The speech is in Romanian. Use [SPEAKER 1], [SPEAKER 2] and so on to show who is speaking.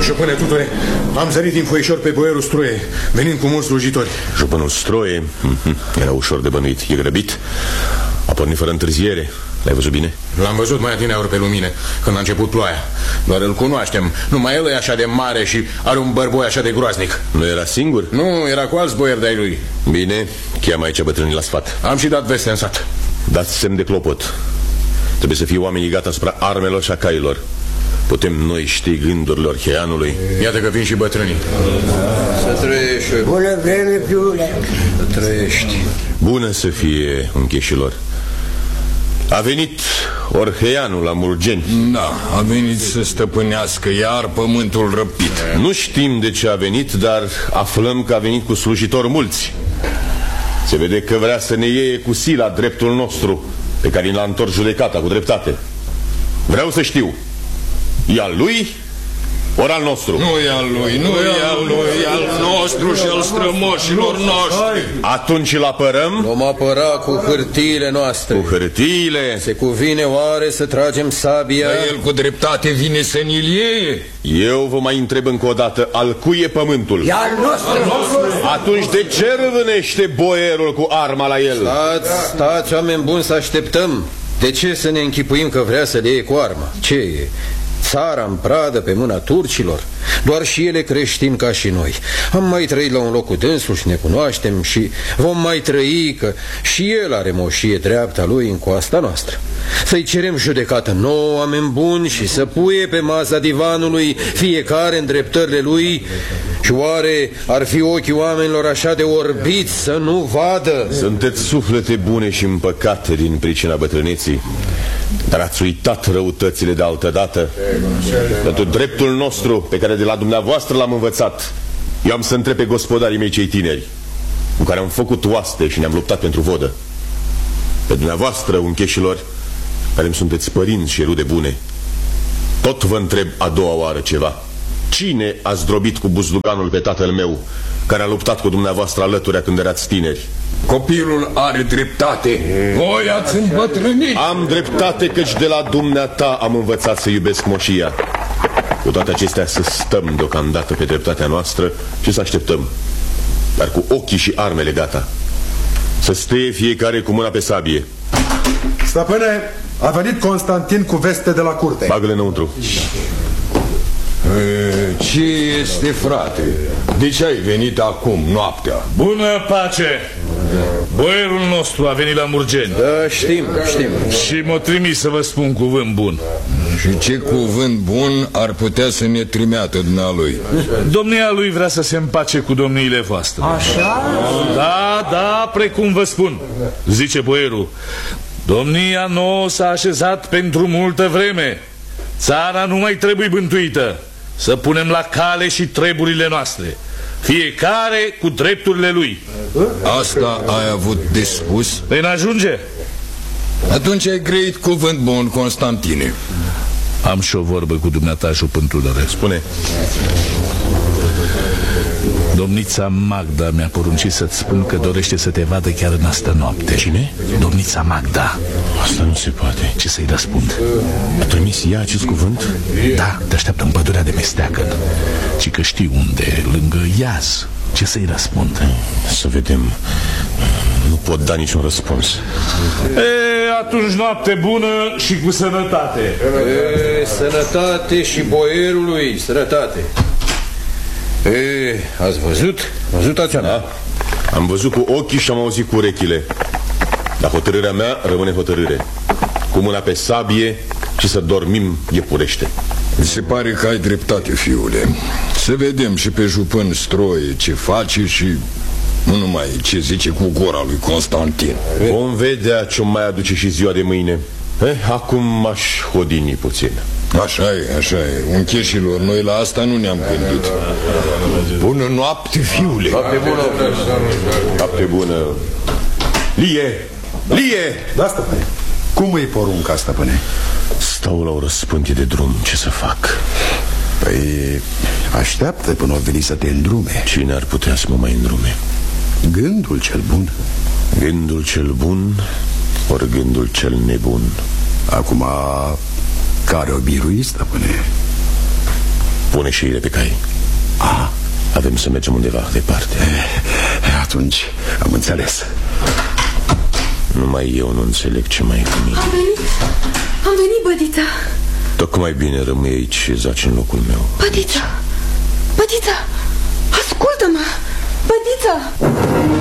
[SPEAKER 1] Jupâne Tutore, am zărit din foișor pe boierul Stroie, venind cu mulți slujitori.
[SPEAKER 2] Jupânul Stroie era ușor de bănuit. E grăbit, a pornit fără întârziere. L-ai văzut bine?
[SPEAKER 1] L-am văzut mai adineauri pe lumină, când a început ploaia. Doar îl cunoaștem. Numai el e așa de mare și are un bărboi așa de groaznic.
[SPEAKER 2] Nu era singur?
[SPEAKER 1] Nu, era cu alți boieri de-ai lui.
[SPEAKER 2] Bine, cheamă aici bătrânii la sfat.
[SPEAKER 1] Am și dat veste în sat.
[SPEAKER 2] Dați semn de clopot. Trebuie să fie oamenii gata asupra armelor și a cailor. Putem noi ști gândurile Orcheanului.
[SPEAKER 1] Iată că vin și bătrânii.
[SPEAKER 3] Să trăiești.
[SPEAKER 4] Bună vreme, fiule.
[SPEAKER 3] Să trăiești.
[SPEAKER 2] Bună să fie, uncheșilor. A venit Orcheanul la Murgeni.
[SPEAKER 5] Da, a venit să stăpânească iar pământul răpit.
[SPEAKER 2] Nu știm de ce a venit, dar aflăm că a venit cu slujitori mulți. Se vede că vrea să ne iei cu sila dreptul nostru, pe care l-a întors judecata cu dreptate. Vreau să știu, e al lui ori al nostru?
[SPEAKER 5] Nu e al lui, nu e al lui, e al nostru și al strămoșilor noștri.
[SPEAKER 2] Atunci îl apărăm?
[SPEAKER 3] Vom apăra cu hârtiile noastre.
[SPEAKER 2] Cu hârtiile?
[SPEAKER 3] Se cuvine oare să tragem sabia?
[SPEAKER 5] Dar el cu dreptate vine să ne-l iei.
[SPEAKER 2] Eu vă mai întreb încă o dată, al cui e pământul?
[SPEAKER 4] E al nostru.
[SPEAKER 2] Atunci de ce râvânește boierul cu arma la el?
[SPEAKER 3] Stați, oameni buni, să așteptăm. De ce să ne închipuim că vrea să le iei cu arma? Ce e? Țara în pradă pe mâna turcilor? Doar și ele creștini ca și noi. Am mai trăit la un loc cu dânsul și ne cunoaștem și vom mai trăi, că și el are moșie dreapta lui în coasta noastră. Să-i cerem judecată nouă, oameni buni, și să puie pe masa divanului fiecare în dreptările lui. Și oare ar fi ochii oamenilor așa de orbiți să nu vadă?
[SPEAKER 2] Sunteți suflete bune și împăcate din pricina bătrâneții, dar ați uitat răutățile de altădată. Pentru dreptul nostru, pe care de la dumneavoastră l-am învățat, eu am să întreb pe gospodarii mei cei tineri, cu care am făcut oaste și ne-am luptat pentru vodă. Pe dumneavoastră, uncheșilor, care îmi sunteți părinți și rude bune, tot vă întreb a doua oară ceva. Cine a zdrobit cu buzduganul pe tatăl meu, care a luptat cu dumneavoastră alături când erați tineri?
[SPEAKER 5] Copilul are dreptate. Voi ați îmbătrânit.
[SPEAKER 2] Am dreptate, căci de la dumneata am învățat să iubesc moșia. Cu toate acestea să stăm deocamdată pe dreptatea noastră și să așteptăm, dar cu ochii și armele gata. Să steie fiecare cu mâna pe sabie.
[SPEAKER 6] Stăpâne, a venit Constantin cu veste de la curte.
[SPEAKER 2] Bagă-le înăuntru.
[SPEAKER 5] Ce este, frate? De ce ai venit acum, noaptea?
[SPEAKER 7] Bună pace! Boierul nostru a venit la Murgeni.
[SPEAKER 3] Da, știm.
[SPEAKER 7] Și m-a trimis să vă spun cuvânt bun.
[SPEAKER 5] Și ce cuvânt bun ar putea să ne trimeată dumnealui?
[SPEAKER 7] Domnia lui vrea să se împace cu domniile voastre.
[SPEAKER 4] Așa?
[SPEAKER 7] Da, precum vă spun. Zice boierul, domnia nouă s-a așezat pentru multă vreme. Țara nu mai trebuie bântuită. Să punem la cale și treburile noastre, fiecare cu drepturile lui.
[SPEAKER 5] Asta ai avut de spus?
[SPEAKER 7] Păi n-ajunge?
[SPEAKER 5] Atunci ai grăit cuvânt bun, Constantine.
[SPEAKER 7] Am și o vorbă cu dumneata, Jupân Tudore.
[SPEAKER 2] Spune.
[SPEAKER 7] Domnița Magda mi-a poruncit să-ți spun că dorește să te vadă chiar în astă noapte.
[SPEAKER 2] Cine?
[SPEAKER 7] Domnița Magda.
[SPEAKER 2] Asta nu se poate.
[SPEAKER 7] Ce să-i răspund?
[SPEAKER 2] A trimis ea acest cuvânt?
[SPEAKER 7] Da, te așteaptă în pădurea de Mesteacăn. Ci că știi unde, lângă Iaz. Ce să-i răspund?
[SPEAKER 2] Să vedem. Nu pot da niciun răspuns.
[SPEAKER 7] Atunci noapte bună și cu sănătate.
[SPEAKER 3] Sănătate și boierului, sănătate. Ați văzut? Văzut aceana?
[SPEAKER 2] Da. Am văzut cu ochii și am auzit cu urechile. Dar hotărârea mea rămâne hotărâre. Cu mâna pe sabie și să dormim iepurește.
[SPEAKER 5] Mi se pare că ai dreptate, fiule. Să vedem și pe Jupân Stroie ce face și nu numai ce zice cu gura lui Constantin.
[SPEAKER 2] Vom vedea ce mai aduce și ziua de mâine. Acum m-aș hodini puțin.
[SPEAKER 5] Așa e, uncheșilor, noi la asta nu ne-am gândit. Bună noapte, fiule.
[SPEAKER 2] Noapte bună. Lie!
[SPEAKER 6] Da, stăpâne. Cum îi porunca, stăpâne?
[SPEAKER 2] Stau la o răspântie de drum, ce să fac?
[SPEAKER 6] Păi așteaptă până o veni să te îndrume.
[SPEAKER 2] Cine ar putea să mă mai îndrume?
[SPEAKER 6] Gândul cel bun.
[SPEAKER 2] Gândul cel bun ori gândul cel nebun?
[SPEAKER 6] Acum, care o birui, stăpâne?
[SPEAKER 2] Pune și de pe cai. Avem să mergem undeva departe.
[SPEAKER 8] Atunci am înțeles.
[SPEAKER 2] Numai eu nu înțeleg ce mai e cu mine.
[SPEAKER 9] Am venit, bădița.
[SPEAKER 2] Tocmai bine rămâi aici și zaci în locul meu.
[SPEAKER 9] Bădița, ascultă-mă. Bădița.